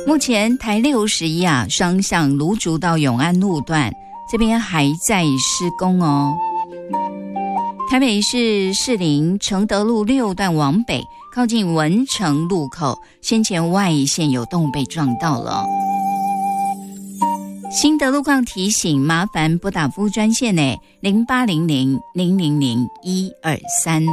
目前台61啊双向芦竹到永安路段这边还在施工哦。台北市士林承德路6段往北，靠近文成路口，先前外线有动物被撞到了。新的路况提醒，麻烦拨打服务专线呢0800-000-123。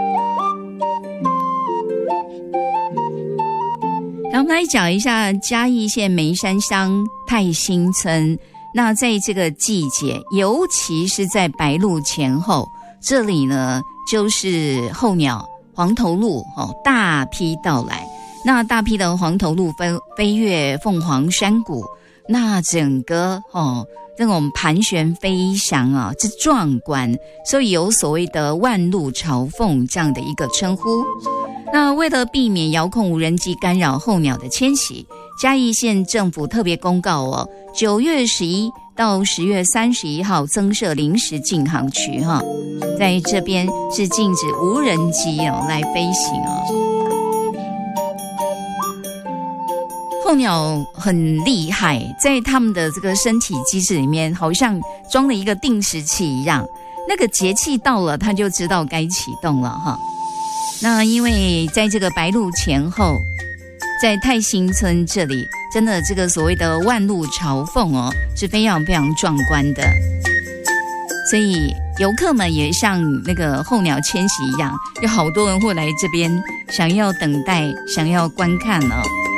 然后我们来讲一下嘉义县梅山乡泰兴村。那在这个季节，尤其是在白露前后，这里呢就是候鸟黄头鹭大批到来。那大批的黄头鹭飞越凤凰山谷，那整个这种盘旋飞翔啊，之壮观，所以有所谓的万鹭朝凤这样的一个称呼。那为了避免遥控无人机干扰候鸟的迁徙，嘉义县政府特别公告9月11到10月31号增设临时禁航区在这边是禁止无人机来飞行候鸟很厉害，在他们的这个身体机制里面，好像装了一个定时器一样，那个节气到了，它就知道该启动了那因为在这个白露前后，在泰兴村这里，真的这个所谓的万鹭朝凤是非常非常壮观的，所以游客们也像那个候鸟迁徙一样，有好多人会来这边想要等待，想要观看